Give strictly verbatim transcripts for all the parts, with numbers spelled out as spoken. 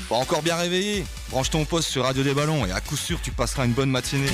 Pas encore bien réveillé? Branche ton poste sur Radio des Ballons et à coup sûr tu passeras une bonne matinée.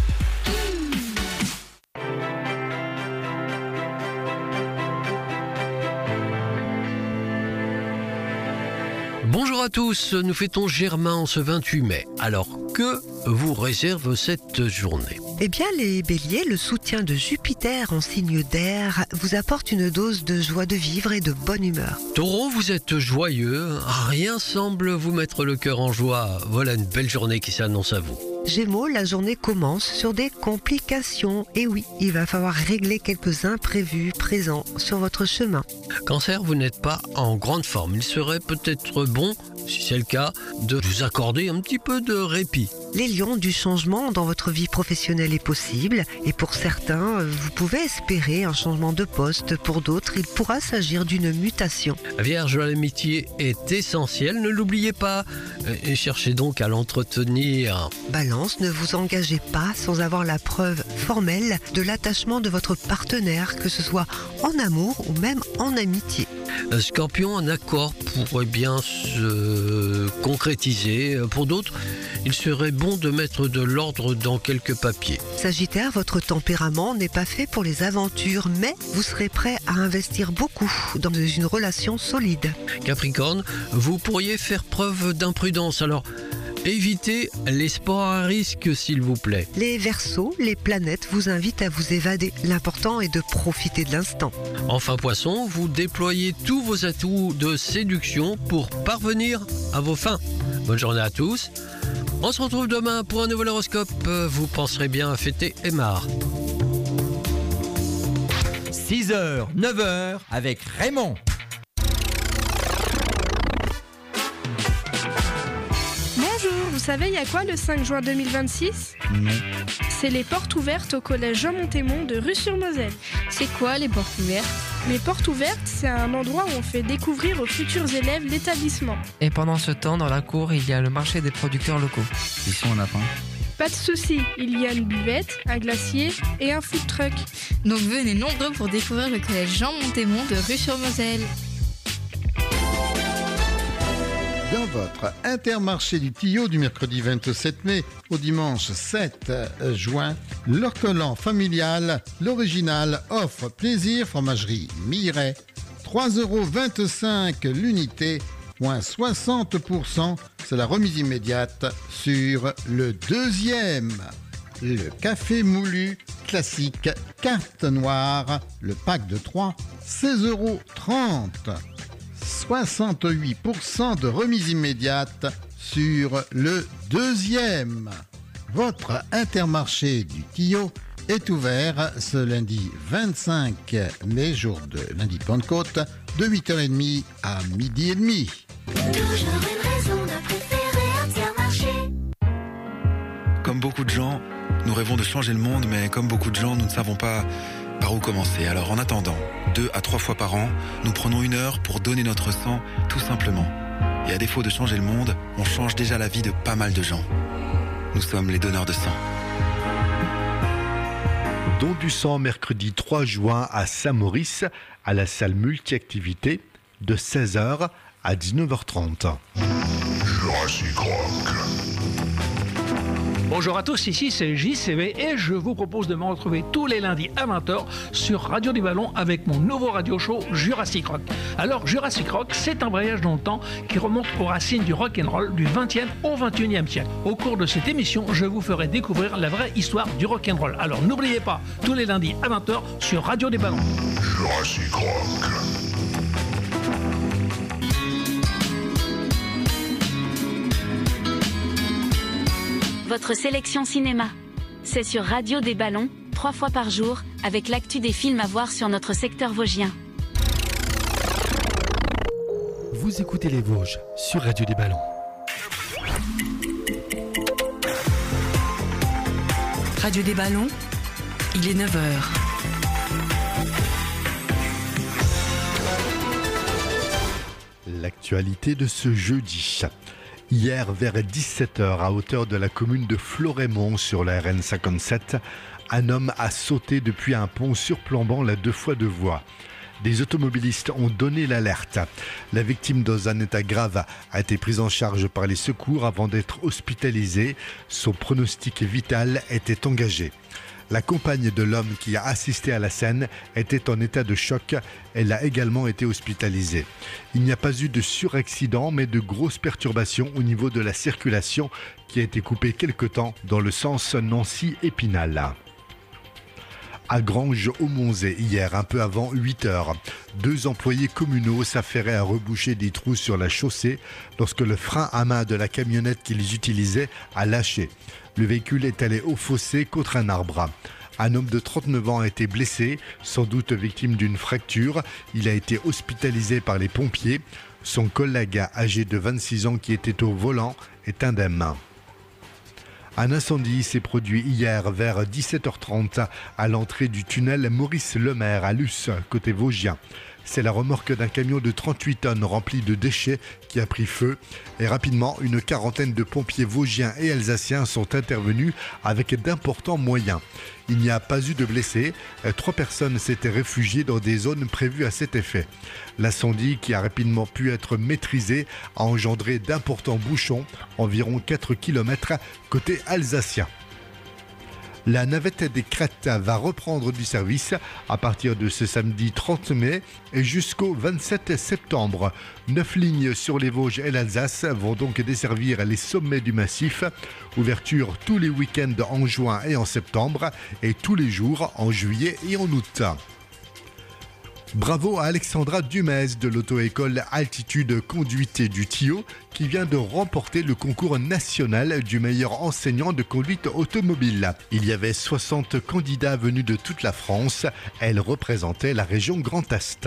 Bonjour à tous, nous fêtons Germain en ce vingt-huit mai. Alors, que vous réserve cette journée? Eh bien, les béliers, le soutien de Jupiter en signe d'air vous apporte une dose de joie de vivre et de bonne humeur. Taureau, vous êtes joyeux, rien semble vous mettre le cœur en joie. Voilà une belle journée qui s'annonce à vous. Gémeaux, la journée commence sur des complications. Et oui, il va falloir régler quelques imprévus présents sur votre chemin. Cancer, vous n'êtes pas en grande forme. Il serait peut-être bon, si c'est le cas, de vous accorder un petit peu de répit. Les lions, du changement dans votre vie professionnelle est possible. Et pour certains, vous pouvez espérer un changement de poste. Pour d'autres, il pourra s'agir d'une mutation. Vierge, l'amitié est essentielle, ne l'oubliez pas. Et cherchez donc à l'entretenir. Balance, ne vous engagez pas sans avoir la preuve formelle de l'attachement de votre partenaire, que ce soit en amour ou même en amitié. Scorpion, un accord pourrait bien se concrétiser. Pour d'autres, il serait bon de mettre de l'ordre dans quelques papiers. Sagittaire, votre tempérament n'est pas fait pour les aventures, mais vous serez prêt à investir beaucoup dans une relation solide. Capricorne, vous pourriez faire preuve d'imprudence, alors évitez les sports à risque s'il vous plaît. Les Verseaux, les planètes vous invitent à vous évader. L'important est de profiter de l'instant. Enfin Poisson, vous déployez tous vos atouts de séduction pour parvenir à vos fins. Bonne journée à tous. On se retrouve demain pour un nouvel horoscope. Vous penserez bien à fêter Aymar. six heures, neuf heures avec Raymond. Bonjour, vous savez il y a quoi le cinq juin deux mille vingt-six? Non. C'est les portes ouvertes au collège Jean Montémont de Rue-sur-Moselle. C'est quoi les portes ouvertes? Les portes ouvertes, c'est un endroit où on fait découvrir aux futurs élèves l'établissement. Et pendant ce temps, dans la cour, il y a le marché des producteurs locaux. Ici on a faim. Pas de souci, il y a une buvette, un glacier et un food truck. Donc venez nombreux pour découvrir le collège Jean Montémont de Rue-sur-Moselle. Dans votre Intermarché du Tillot du mercredi vingt-sept mai au dimanche sept juin, l'Ortolan familial, l'original offre plaisir fromagerie Miret, trois euros vingt-cinq l'unité, moins soixante pour cent, c'est la remise immédiate sur le deuxième. Le café moulu classique carte noire, le pack de trois, seize euros trente. soixante-huit pour cent de remise immédiate sur le deuxième. Votre Intermarché du Tillot est ouvert ce lundi vingt-cinq mai, jour de lundi de Pentecôte, de huit heures trente à midi et demi. Toujours une raison de préférer Intermarché. Comme beaucoup de gens, nous rêvons de changer le monde, mais comme beaucoup de gens, nous ne savons pas par où commencer. Alors en attendant, deux à trois fois par an, nous prenons une heure pour donner notre sang, tout simplement. Et à défaut de changer le monde, on change déjà la vie de pas mal de gens. Nous sommes les donneurs de sang. Don du sang mercredi trois juin à Saint-Maurice, à la salle multi-activité, de seize heures à dix-neuf heures trente. Jurassic Rock. Bonjour à tous, ici c'est J C V et je vous propose de me retrouver tous les lundis à vingt heures sur Radio des Ballons avec mon nouveau radio show Jurassic Rock. Alors Jurassic Rock, c'est un voyage dans le temps qui remonte aux racines du rock'n'roll du vingtième au vingt et unième siècle. Au cours de cette émission, je vous ferai découvrir la vraie histoire du rock'n'roll. Alors n'oubliez pas, tous les lundis à vingt heures sur Radio des Ballons. Jurassic Rock. Votre sélection cinéma. C'est sur Radio des Ballons, trois fois par jour, avec l'actu des films à voir sur notre secteur vosgien. Vous écoutez les Vosges sur Radio des Ballons. Radio des Ballons, il est neuf heures. L'actualité de ce jeudi. Hier, vers dix-sept heures, à hauteur de la commune de Florémont, sur la R N cinquante-sept, un homme a sauté depuis un pont surplombant la deux fois deux voies. Des automobilistes ont donné l'alerte. La victime, dans un état grave, a été prise en charge par les secours avant d'être hospitalisée. Son pronostic vital était engagé. La compagne de l'homme qui a assisté à la scène était en état de choc. Elle a également été hospitalisée. Il n'y a pas eu de suraccident, mais de grosses perturbations au niveau de la circulation qui a été coupée quelque temps dans le sens Nancy-Épinal. À Granges-au-Monzé, hier, un peu avant huit heures, deux employés communaux s'affairaient à reboucher des trous sur la chaussée lorsque le frein à main de la camionnette qu'ils utilisaient a lâché. Le véhicule est allé au fossé contre un arbre. Un homme de trente-neuf ans a été blessé, sans doute victime d'une fracture. Il a été hospitalisé par les pompiers. Son collègue âgé de vingt-six ans qui était au volant est indemne. Un incendie s'est produit hier vers dix-sept heures trente à l'entrée du tunnel Maurice Lemaire à Luce, côté Vosgien. C'est la remorque d'un camion de trente-huit tonnes rempli de déchets qui a pris feu. Et rapidement, une quarantaine de pompiers vosgiens et alsaciens sont intervenus avec d'importants moyens. Il n'y a pas eu de blessés. Trois personnes s'étaient réfugiées dans des zones prévues à cet effet. L'incendie, qui a rapidement pu être maîtrisé, a engendré d'importants bouchons, environ quatre kilomètres côté alsacien. La navette des crêtes va reprendre du service à partir de ce samedi trente mai et jusqu'au vingt-sept septembre. Neuf lignes sur les Vosges et l'Alsace vont donc desservir les sommets du massif. Ouverture tous les week-ends en juin et en septembre et tous les jours en juillet et en août. Bravo à Alexandra Dumez de l'auto-école Altitude Conduite du Tillot qui vient de remporter le concours national du meilleur enseignant de conduite automobile. Il y avait soixante candidats venus de toute la France. Elle représentait la région Grand Est.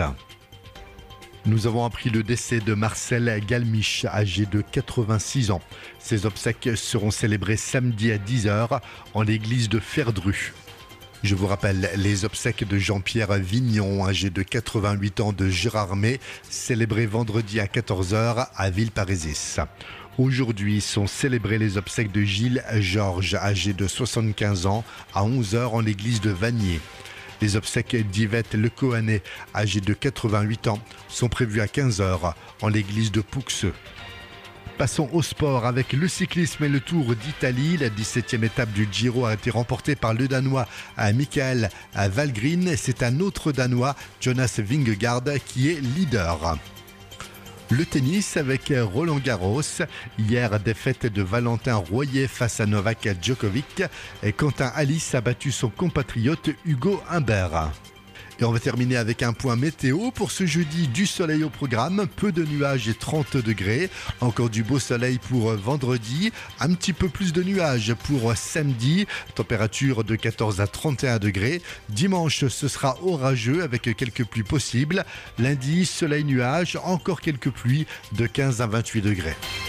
Nous avons appris le décès de Marcel Galmiche, âgé de quatre-vingt-six ans. Ses obsèques seront célébrées samedi à dix heures en l'église de Ferdru. Je vous rappelle les obsèques de Jean-Pierre Vignon, âgé de quatre-vingt-huit ans de Gérardmer, célébrées vendredi à quatorze heures à Villeparisis. Aujourd'hui sont célébrées les obsèques de Gilles Georges, âgé de soixante-quinze ans, à onze heures en l'église de Vanier. Les obsèques d'Yvette Lecohanet, âgée de quatre-vingt-huit ans, sont prévues à quinze heures en l'église de Pouxeux. Passons au sport avec le cyclisme et le Tour d'Italie. La dix-septième étape du Giro a été remportée par le Danois Michael Valgren. C'est un autre Danois, Jonas Vingegaard, qui est leader. Le tennis avec Roland Garros. Hier, défaite de Valentin Royer face à Novak Djokovic. Et Quentin Alice a battu son compatriote Hugo Humbert. Et on va terminer avec un point météo. Pour ce jeudi, du soleil au programme, peu de nuages et trente degrés. Encore du beau soleil pour vendredi, un petit peu plus de nuages pour samedi. Température de quatorze à trente et un degrés. Dimanche, ce sera orageux avec quelques pluies possibles. Lundi, soleil nuages, encore quelques pluies de quinze à vingt-huit degrés.